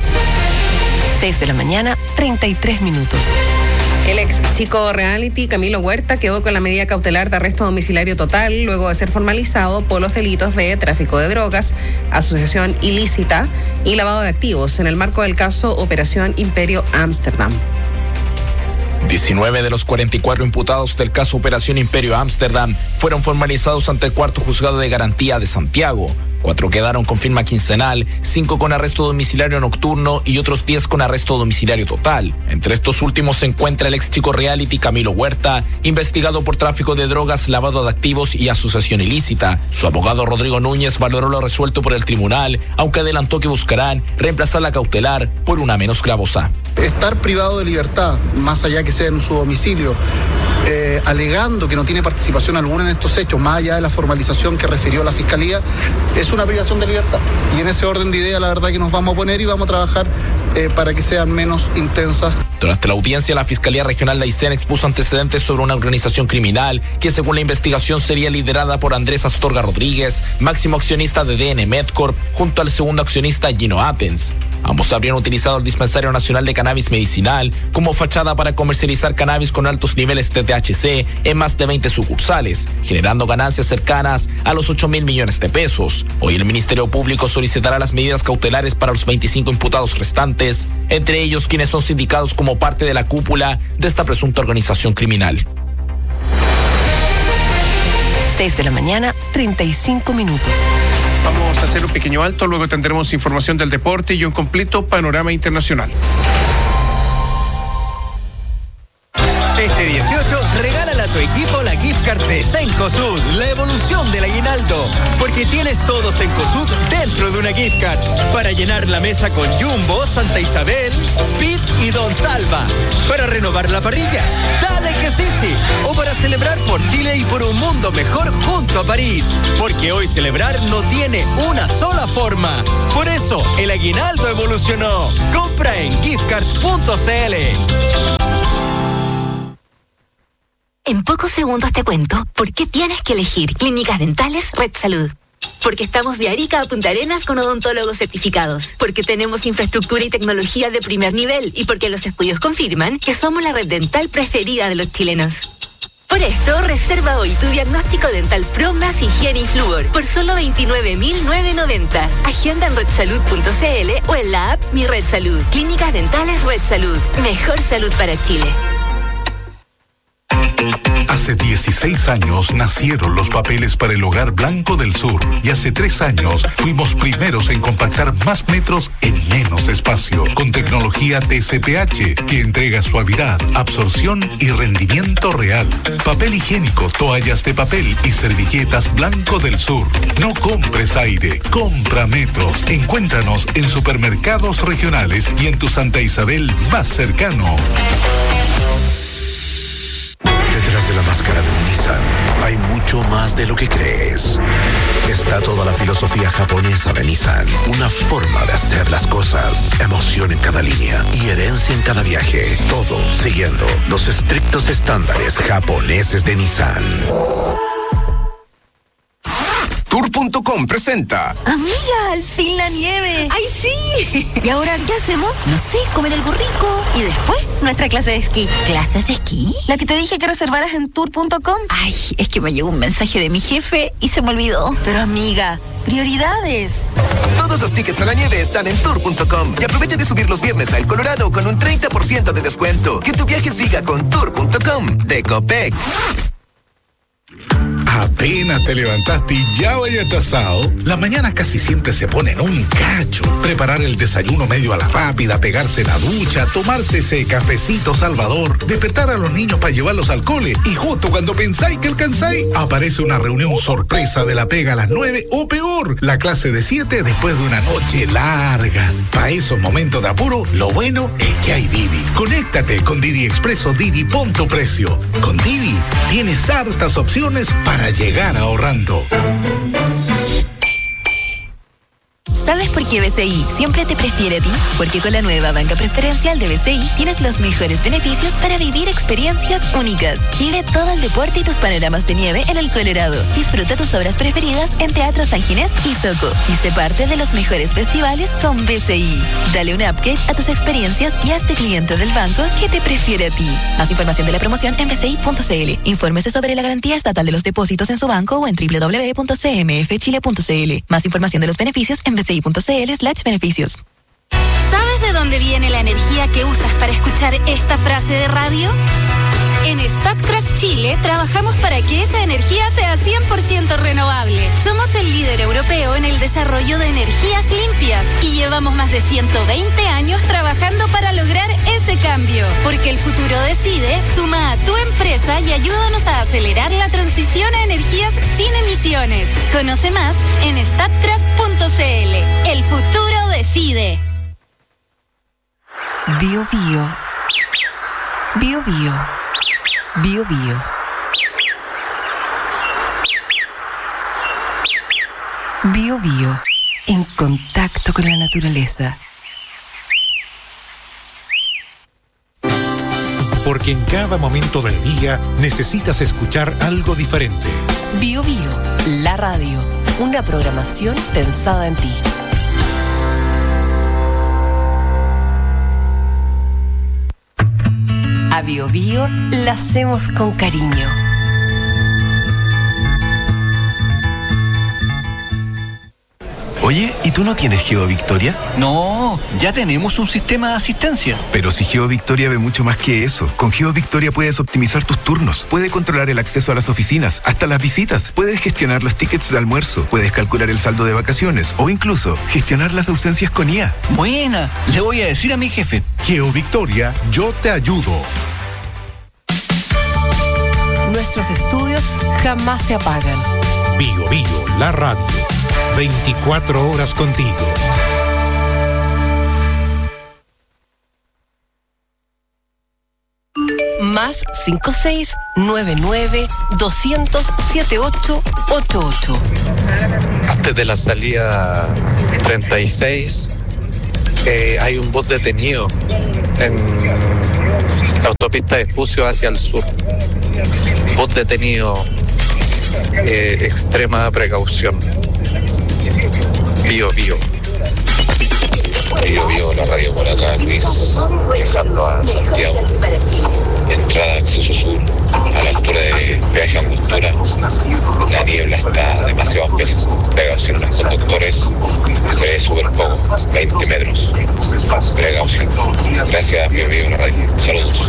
seis de la mañana, treinta y tres minutos. El ex chico reality Camilo Huerta quedó con la medida cautelar de arresto domiciliario total luego de ser formalizado por los delitos de tráfico de drogas, asociación ilícita y lavado de activos en el marco del caso Operación Imperio Ámsterdam. diecinueve de los cuarenta y cuatro imputados del caso Operación Imperio Ámsterdam fueron formalizados ante el cuarto juzgado de garantía de Santiago. Cuatro quedaron con firma quincenal, cinco con arresto domiciliario nocturno y otros diez con arresto domiciliario total. Entre estos últimos se encuentra el ex chico reality Camilo Huerta, investigado por tráfico de drogas, lavado de activos y asociación ilícita. Su abogado Rodrigo Núñez valoró lo resuelto por el tribunal, aunque adelantó que buscarán reemplazar la cautelar por una menos gravosa. Estar privado de libertad, más allá que sea en su domicilio, eh, alegando que no tiene participación alguna en estos hechos, más allá de la formalización que refirió la Fiscalía, es una privación de libertad. Y en ese orden de idea, la verdad que nos vamos a poner y vamos a trabajar eh, para que sean menos intensas. Durante la audiencia, la Fiscalía Regional de Aysén expuso antecedentes sobre una organización criminal que, según la investigación, sería liderada por Andrés Astorga Rodríguez, máximo accionista de D N Medcorp, junto al segundo accionista Gino Athens. Ambos habrían utilizado el Dispensario Nacional de Cannabis Medicinal como fachada para comercializar cannabis con altos niveles de T H C en más de veinte sucursales, generando ganancias cercanas a los ocho mil millones de pesos. Hoy el Ministerio Público solicitará las medidas cautelares para los veinticinco imputados restantes, entre ellos quienes son sindicados como parte de la cúpula de esta presunta organización criminal. seis de la mañana, treinta y cinco minutos. Vamos a hacer un pequeño alto, luego tendremos información del deporte y un completo panorama internacional. Este dieciocho, regálale a tu equipo la gift card de Cencosud, la evolución del aguinaldo. Porque tienes todo Cencosud dentro de una gift card. Para llenar la mesa con Jumbo, Santa Isabel, Speed y Don Salva. Para renovar la parrilla, dale que sí, sí. O para celebrar por Chile y por un mundo mejor junto a París. Porque hoy celebrar no tiene una sola forma. Por eso, el aguinaldo evolucionó. Compra en giftcard punto c l. En pocos segundos te cuento por qué tienes que elegir Clínicas Dentales Red Salud. Porque estamos de Arica a Punta Arenas con odontólogos certificados. Porque tenemos infraestructura y tecnología de primer nivel. Y porque los estudios confirman que somos la red dental preferida de los chilenos. Por esto, reserva hoy tu diagnóstico dental Pro más higiene y flúor por solo veintinueve mil novecientos noventa. Agenda en red salud punto c l o en la app Mi Red Salud. Clínicas Dentales Red Salud. Mejor salud para Chile. Hace dieciséis años nacieron los papeles para el Hogar Blanco del Sur y hace tres años fuimos primeros en compactar más metros en menos espacio con tecnología T C P H que entrega suavidad, absorción y rendimiento real. Papel higiénico, toallas de papel y servilletas Blanco del Sur. No compres aire, compra metros. Encuéntranos en supermercados regionales y en tu Santa Isabel más cercano. Detrás de la máscara de un Nissan hay mucho más de lo que crees. Está toda la filosofía japonesa de Nissan, una forma de hacer las cosas, emoción en cada línea y herencia en cada viaje, todo siguiendo los estrictos estándares japoneses de Nissan. Tour punto com presenta. Amiga, al fin la nieve. ¡Ay, sí! ¿Y ahora qué hacemos? No sé, comer algo rico. Y después, nuestra clase de esquí. ¿Clases de esquí? La que te dije que reservaras en tour punto com. Ay, es que me llegó un mensaje de mi jefe y se me olvidó. Pero amiga, prioridades. Todos los tickets a la nieve están en tour punto com y aprovecha de subir los viernes al Colorado con un treinta por ciento de descuento. Que tu viaje siga con tour punto com de Copec. Apenas te levantaste y ya vaya atrasado. La mañana casi siempre se pone en un cacho. Preparar el desayuno medio a la rápida, pegarse la ducha, tomarse ese cafecito salvador, despertar a los niños para llevarlos al cole y justo cuando pensáis que alcanzáis, aparece una reunión sorpresa de la pega a las nueve o peor, la clase de siete después de una noche larga. Para esos momentos de apuro, lo bueno es que hay Didi. Conéctate con Didi Expreso Didi Punto Precio. Con Didi tienes hartas opciones para llegar ahorrando. ¿Sabes por qué B C I siempre te prefiere a ti? Porque con la nueva banca preferencial de B C I tienes los mejores beneficios para vivir experiencias únicas. Vive todo el deporte y tus panoramas de nieve en el Colorado. Disfruta tus obras preferidas en Teatro San Ginés y Soco. Y sé parte de los mejores festivales con B C I. Dale un upgrade a tus experiencias y hazte cliente del banco que te prefiere a ti. Más información de la promoción en b c i punto c l. Infórmese sobre la garantía estatal de los depósitos en su banco o en w w w punto c m f chile punto c l. Más información de los beneficios en b c i punto c l slash beneficios. ¿Sabes de dónde viene la energía que usas para escuchar esta frase de radio? En Statkraft Chile trabajamos para que esa energía sea cien por ciento renovable. Somos el líder europeo en el desarrollo de energías limpias y llevamos más de ciento veinte años trabajando para lograr ese cambio. Porque el futuro decide, suma a tu empresa y ayúdanos a acelerar la transición a energías sin emisiones. Conoce más en statkraft punto c l. El futuro decide. Bio Bio. Bio Bio. Bio Bio. Bio Bio. En contacto con la naturaleza. Porque en cada momento del día necesitas escuchar algo diferente. Bio Bio, la radio. Una programación pensada en ti. A Bio Bio la hacemos con cariño. Oye, ¿y tú no tienes GeoVictoria? No, ya tenemos un sistema de asistencia. Pero si GeoVictoria ve mucho más que eso. Con GeoVictoria puedes optimizar tus turnos, puedes controlar el acceso a las oficinas, hasta las visitas, puedes gestionar los tickets de almuerzo, puedes calcular el saldo de vacaciones o incluso gestionar las ausencias con I A. Buena, le voy a decir a mi jefe. GeoVictoria, yo te ayudo. Nuestros estudios jamás se apagan. Bio Bio, la radio. veinticuatro horas contigo. Más cinco seis nueve nueve doscientos setenta y ocho ochenta y ocho. Antes de la salida treinta y seis eh, hay un bus detenido en la autopista de Espucio hacia el sur. Bus detenido, eh, extrema precaución. Bio Bio. Bio Bio, la radio por acá, Luis, viajando a Santiago. Entrada acceso sur, a la altura de Peaje Angostura. La niebla está demasiado espesa. Precaución, los conductores se ve súper poco, veinte metros. Precaución. Gracias, Bio Bio, la radio. Saludos.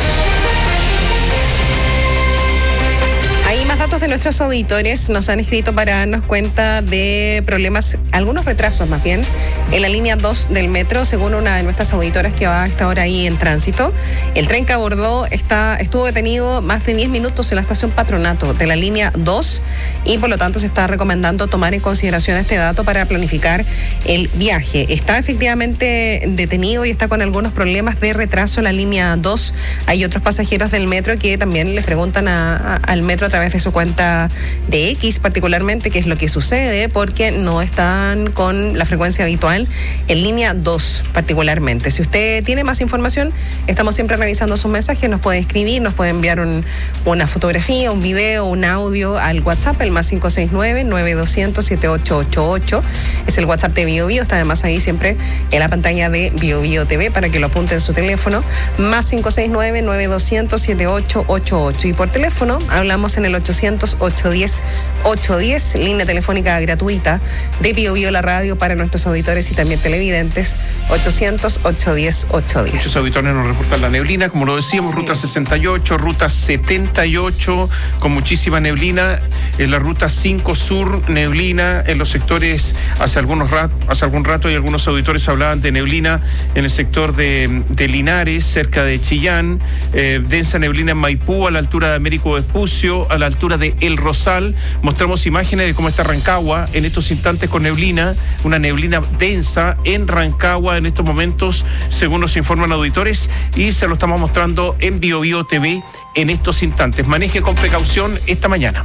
Hay más datos de nuestros auditores. Nos han escrito para darnos cuenta de problemas, algunos retrasos más bien, en la línea dos del metro, según una de nuestras auditoras que va a estar ahora ahí en tránsito. El tren que abordó está, estuvo detenido más de diez minutos en la estación Patronato de la línea dos y por lo tanto se está recomendando tomar en consideración este dato para planificar el viaje. Está efectivamente detenido y está con algunos problemas de retraso en la línea dos. Hay otros pasajeros del metro que también les preguntan a, a, al metro a través de su cuenta de X particularmente qué es lo que sucede, porque no están con la frecuencia habitual en línea dos particularmente. Si usted tiene más información, estamos siempre revisando sus mensajes, nos puede escribir, nos puede enviar un, una fotografía, un video, un audio al WhatsApp, el más cinco seis nueve nueve dos cero cero siete ocho ocho ocho, es el WhatsApp de Bio Bio, está además ahí siempre en la pantalla de Bio Bio T V para que lo apunte en su teléfono, más cinco seis nueve nueve dos cero cero siete ocho ocho ocho, y por teléfono hablamos en el ochocientos ochocientos diez ochocientos diez, línea telefónica gratuita de Bio Bio la radio para nuestros auditores y también televidentes, ochocientos ochocientos diez ochocientos diez. Muchos auditores nos reportan la neblina, como lo decíamos, sí. Ruta sesenta y ocho, ruta setenta y ocho, con muchísima neblina, en la ruta cinco sur, neblina en los sectores, hace, algunos rat, hace algún rato y algunos auditores hablaban de neblina en el sector de, de Linares, cerca de Chillán, eh, densa neblina en Maipú, a la altura de Américo Vespucio, a la altura de El Rosal. Mostramos imágenes de cómo está Rancagua en estos instantes con neblina, una neblina densa en Rancagua en estos momentos, según nos informan auditores, y se lo estamos mostrando en Bio Bio T V en estos instantes. Maneje con precaución esta mañana.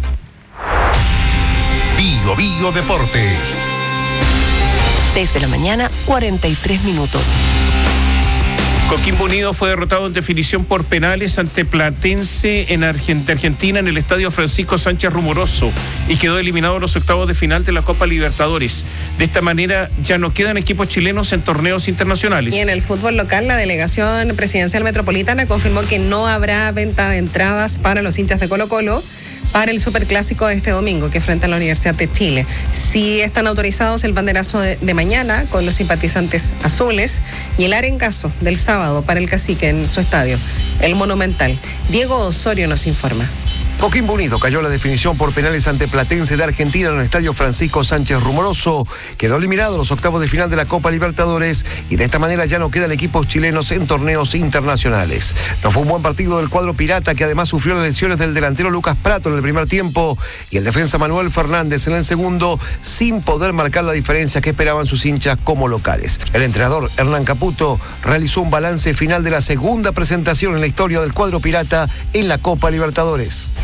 Bio Bio Deportes. seis de la mañana, cuarenta y tres minutos. Coquimbo Unido fue derrotado en definición por penales ante Platense en Argentina en el estadio Francisco Sánchez Rumoroso y quedó eliminado en los octavos de final de la Copa Libertadores. De esta manera ya no quedan equipos chilenos en torneos internacionales. Y en el fútbol local, la delegación presidencial metropolitana confirmó que no habrá venta de entradas para los hinchas de Colo-Colo para el superclásico de este domingo, que frente a la Universidad de Chile. Sí están autorizados el banderazo de, de mañana con los simpatizantes azules y el arengazo del sábado para el Cacique en su estadio, el Monumental. Diego Osorio nos informa. Coquimbo Unido cayó la definición por penales ante Platense de Argentina en el estadio Francisco Sánchez Rumoroso. Quedó eliminado en los octavos de final de la Copa Libertadores y de esta manera ya no quedan equipos chilenos en torneos internacionales. No fue un buen partido del cuadro pirata, que además sufrió las lesiones del delantero Lucas Prato en el primer tiempo y el defensa Manuel Fernández en el segundo, sin poder marcar la diferencia que esperaban sus hinchas como locales. El entrenador Hernán Caputo realizó un balance final de la segunda presentación en la historia del cuadro pirata en la Copa Libertadores.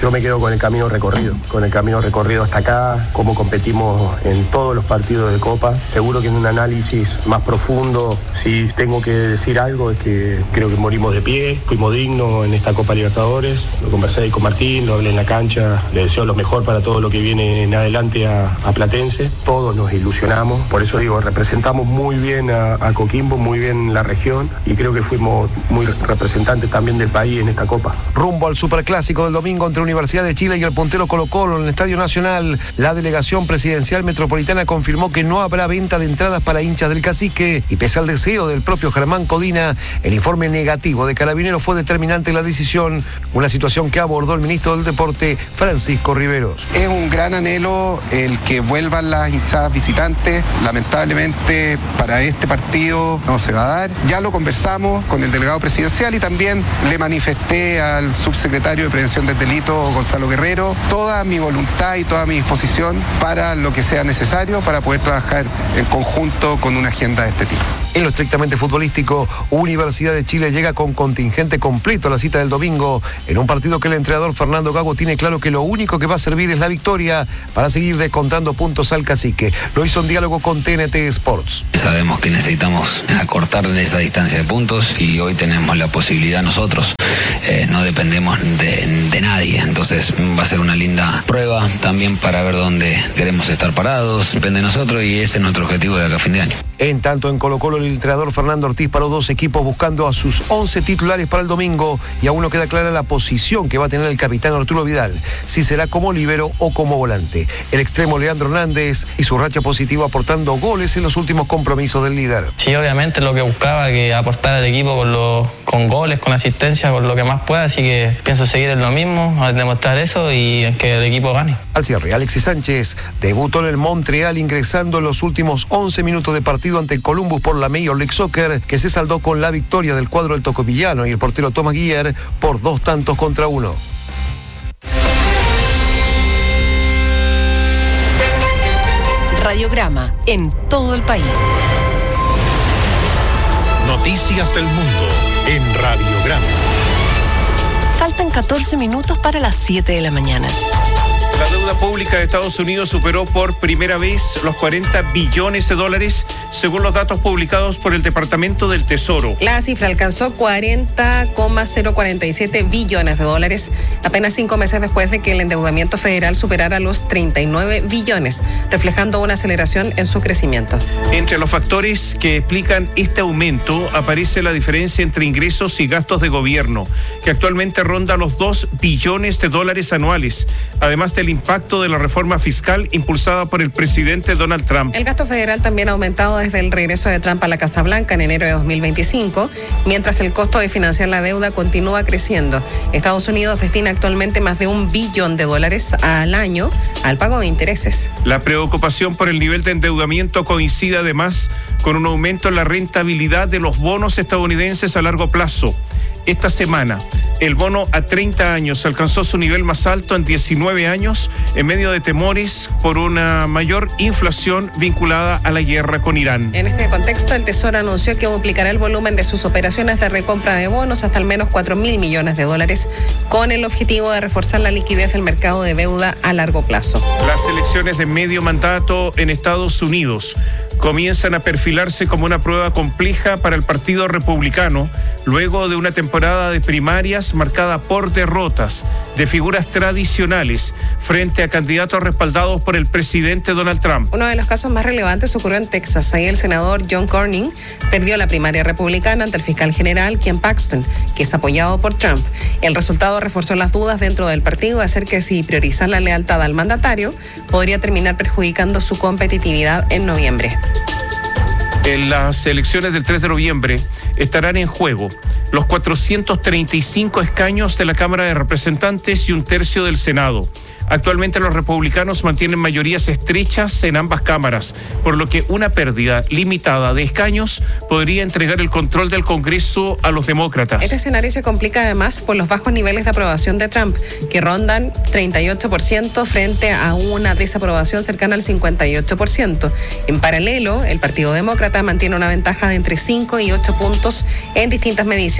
Yo me quedo con el camino recorrido, con el camino recorrido hasta acá, cómo competimos en todos los partidos de Copa. Seguro que en un análisis más profundo, si tengo que decir algo, es que creo que morimos de pie, fuimos dignos en esta Copa Libertadores. Lo conversé ahí con Martín, lo hablé en la cancha, le deseo lo mejor para todo lo que viene en adelante a, a Platense. Todos nos ilusionamos, por eso digo, representamos muy bien a, a Coquimbo, muy bien la región, y creo que fuimos muy representantes también del país en esta Copa. Rumbo al Superclásico del domingo entre Universidad de Chile y el puntero Colo-Colo en el Estadio Nacional, la delegación presidencial metropolitana confirmó que no habrá venta de entradas para hinchas del Cacique, y pese al deseo del propio Germán Codina, el informe negativo de Carabineros fue determinante en la decisión, una situación que abordó el ministro del Deporte, Francisco Riveros. Es un gran anhelo el que vuelvan las hinchadas visitantes. Lamentablemente para este partido no se va a dar. Ya lo conversamos con el delegado presidencial y también le manifesté al subsecretario de Prevención del Delito, Gonzalo Guerrero, toda mi voluntad y toda mi disposición para lo que sea necesario para poder trabajar en conjunto con una agenda de este tipo. En lo estrictamente futbolístico, Universidad de Chile llega con contingente completo a la cita del domingo, en un partido que el entrenador Fernando Gago tiene claro que lo único que va a servir es la victoria para seguir descontando puntos al Cacique. Lo hizo en diálogo con T N T Sports. Sabemos que necesitamos acortar esa distancia de puntos y hoy tenemos la posibilidad nosotros. Eh, no dependemos de, de nadie, entonces va a ser una linda prueba también para ver dónde queremos estar parados, depende de nosotros y ese es nuestro objetivo de acá a fin de año. En tanto, en Colo-Colo, el entrenador Fernando Ortiz paró dos equipos buscando a sus once titulares para el domingo y aún no queda clara la posición que va a tener el capitán Arturo Vidal, si será como líbero o como volante. El extremo Leandro Hernández y su racha positiva aportando goles en los últimos compromisos del líder. Sí, obviamente lo que buscaba, que aportar al equipo con, lo, con goles, con asistencia, con lo que más pueda, así que pienso seguir en lo mismo, a demostrar eso y en que el equipo gane. Al cierre, Alexis Sánchez debutó en el Montreal ingresando en los últimos once minutos de partido ante el Columbus por la Major League Soccer, que se saldó con la victoria del cuadro del tocopillano y el portero Thomas Guiller por dos tantos contra uno. Radiograma en todo el país. Noticias del mundo en Radiograma. Faltan catorce minutos para las siete de la mañana. La deuda pública de Estados Unidos superó por primera vez los cuarenta billones de dólares, según los datos publicados por el Departamento del Tesoro. La cifra alcanzó cuarenta coma cero cuarenta y siete billones de dólares, apenas cinco meses después de que el endeudamiento federal superara los treinta y nueve billones, reflejando una aceleración en su crecimiento. Entre los factores que explican este aumento aparece la diferencia entre ingresos y gastos de gobierno, que actualmente ronda los dos billones de dólares anuales, además del impacto de la reforma fiscal impulsada por el presidente Donald Trump. El gasto federal también ha aumentado desde el regreso de Trump a la Casa Blanca en enero de dos mil veinticinco, mientras el costo de financiar la deuda continúa creciendo. Estados Unidos destina actualmente más de un billón de dólares al año al pago de intereses. La preocupación por el nivel de endeudamiento coincide además con un aumento en la rentabilidad de los bonos estadounidenses a largo plazo. Esta semana, el bono a treinta años alcanzó su nivel más alto en diecinueve años en medio de temores por una mayor inflación vinculada a la guerra con Irán. En este contexto, el Tesoro anunció que duplicará el volumen de sus operaciones de recompra de bonos hasta al menos cuatro mil millones de dólares, con el objetivo de reforzar la liquidez del mercado de deuda a largo plazo. Las elecciones de medio mandato en Estados Unidos comienzan a perfilarse como una prueba compleja para el Partido Republicano, luego de una temporada de primarias marcada por derrotas de figuras tradicionales frente a candidatos respaldados por el presidente Donald Trump. Uno de los casos más relevantes ocurrió en Texas. Ahí el senador John Cornyn perdió la primaria republicana ante el fiscal general Ken Paxton, que es apoyado por Trump. El resultado reforzó las dudas dentro del partido acerca de si priorizar la lealtad al mandatario podría terminar perjudicando su competitividad en noviembre. En las elecciones del tres de noviembre estarán en juego los cuatrocientos treinta y cinco escaños de la Cámara de Representantes y un tercio del Senado. Actualmente los republicanos mantienen mayorías estrechas en ambas cámaras, por lo que una pérdida limitada de escaños podría entregar el control del Congreso a los demócratas. Este escenario se complica además por los bajos niveles de aprobación de Trump, que rondan treinta y ocho por ciento frente a una desaprobación cercana al cincuenta y ocho por ciento. En paralelo, el Partido Demócrata mantiene una ventaja de entre cinco y ocho puntos en distintas mediciones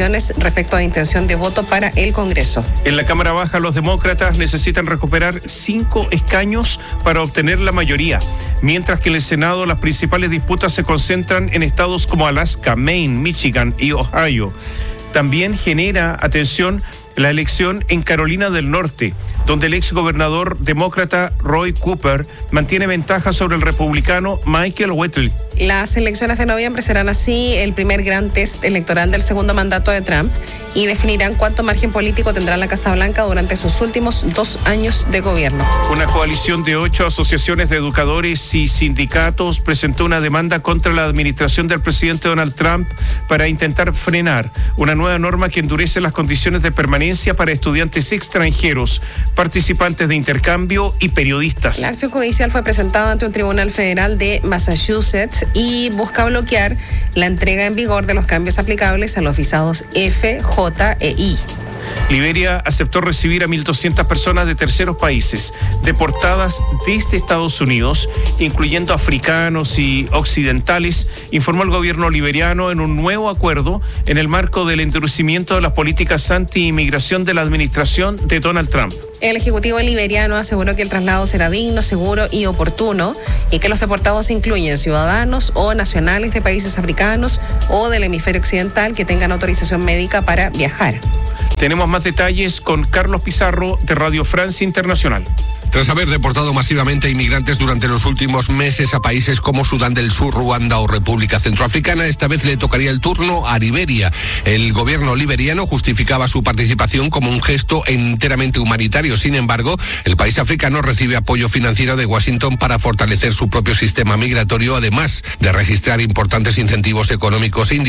declaraciones respecto a intención de voto para el Congreso. En la Cámara Baja, los demócratas necesitan recuperar cinco escaños para obtener la mayoría, mientras que en el Senado las principales disputas se concentran en estados como Alaska, Maine, Michigan y Ohio. También genera atención la elección en Carolina del Norte, donde el exgobernador demócrata Roy Cooper mantiene ventaja sobre el republicano Michael Whittle. Las elecciones de noviembre serán así el primer gran test electoral del segundo mandato de Trump y definirán cuánto margen político tendrá la Casa Blanca durante sus últimos dos años de gobierno. Una coalición de ocho asociaciones de educadores y sindicatos presentó una demanda contra la administración del presidente Donald Trump para intentar frenar una nueva norma que endurece las condiciones de permanencia para estudiantes extranjeros, participantes de intercambio y periodistas. La acción judicial fue presentada ante un tribunal federal de Massachusetts y busca bloquear la entrega en vigor de los cambios aplicables a los visados F, J e I. Liberia aceptó recibir a mil doscientas personas de terceros países deportadas desde Estados Unidos, incluyendo africanos y occidentales, informó el gobierno liberiano en un nuevo acuerdo en el marco del endurecimiento de las políticas anti-inmigración de la administración de Donald Trump. El Ejecutivo liberiano aseguró que el traslado será digno, seguro y oportuno y que los deportados incluyen ciudadanos o nacionales de países africanos o del hemisferio occidental que tengan autorización médica para viajar. Tenemos más detalles con Carlos Pizarro de Radio Francia Internacional. Tras haber deportado masivamente a inmigrantes durante los últimos meses a países como Sudán del Sur, Ruanda o República Centroafricana, esta vez le tocaría el turno a Liberia. El gobierno liberiano justificaba su participación como un gesto enteramente humanitario. Sin embargo, el país africano recibe apoyo financiero de Washington para fortalecer su propio sistema migratorio, además de registrar importantes incentivos económicos indirectos